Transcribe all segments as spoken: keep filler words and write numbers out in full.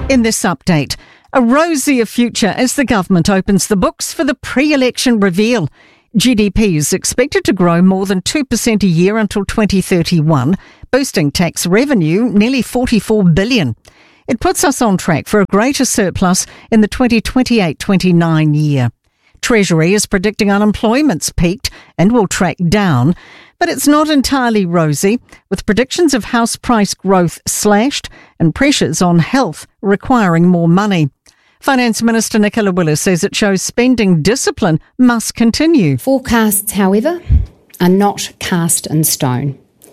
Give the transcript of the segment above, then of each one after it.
In this update, a rosier future as the government opens the books for the pre-election reveal. G D P is expected to grow more than two percent a year until twenty thirty-one, boosting tax revenue nearly forty-four billion dollars. It puts us on track for a greater surplus in the twenty twenty-eight twenty-nine year. Treasury is predicting unemployment's peaked and will track down, but it's not entirely rosy, with predictions of house price growth slashed and pressures on health requiring more money. Finance Minister Nicola Willis says it shows spending discipline must continue. Forecasts, however, are not cast in stone.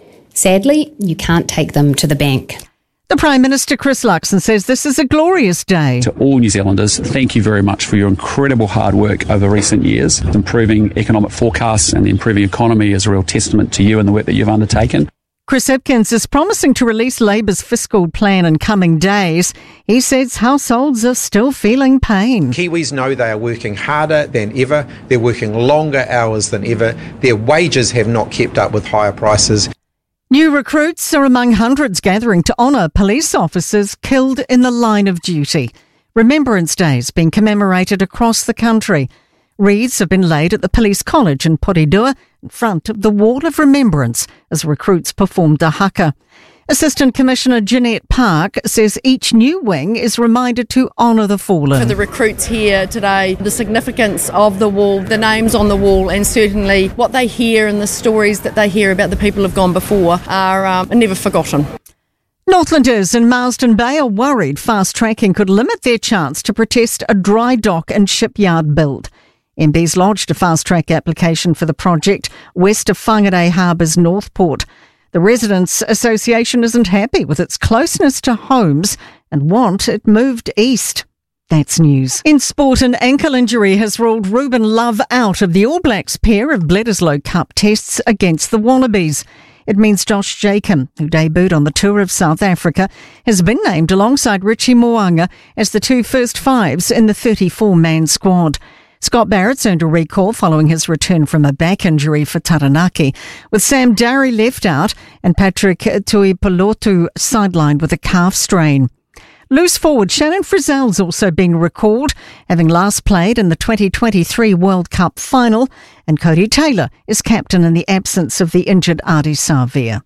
Sadly, you can't take them to the bank. The Prime Minister, Chris Luxon, says this is a glorious day. To all New Zealanders, thank you very much for your incredible hard work over recent years. Improving economic forecasts and the improving economy is a real testament to you and the work that you've undertaken. Chris Hipkins is promising to release Labour's fiscal plan in coming days. He says households are still feeling pain. Kiwis know they are working harder than ever. They're working longer hours than ever. Their wages have not kept up with higher prices. New recruits are among hundreds gathering to honour police officers killed in the line of duty. Remembrance Days being commemorated across the country. Wreaths have been laid at the Police College in Porirua in front of the Wall of Remembrance as recruits performed a haka. Assistant Commissioner Jeanette Park says each new wing is reminded to honour the fallen. For the recruits here today, the significance of the wall, the names on the wall, and certainly what they hear and the stories that they hear about the people who've gone before are um, never forgotten. Northlanders in Marsden Bay are worried fast-tracking could limit their chance to protest a dry dock and shipyard build. M Bs lodged a fast-track application for the project west of Whangarei Harbour's North Port. The Residents' Association isn't happy with its closeness to homes and want it moved east. That's news. In sport, an ankle injury has ruled Ruben Love out of the All Blacks pair of Bledisloe Cup tests against the Wallabies. It means Josh Jacob, who debuted on the tour of South Africa, has been named alongside Richie Mo'unga as the two first fives in the thirty-four man squad. Scott Barrett's earned a recall following his return from a back injury for Taranaki, with Sam Darry left out and Patrick Tuipulotu sidelined with a calf strain. Loose forward Shannon Frizzell's also been recalled, having last played in the twenty twenty-three World Cup final, and Cody Taylor is captain in the absence of the injured Ardie Savea.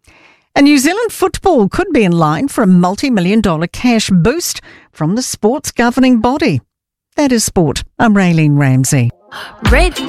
And New Zealand football could be in line for a multi-million dollar cash boost from the sport's governing body. That is sport. I'm Raylene Ramsey. Red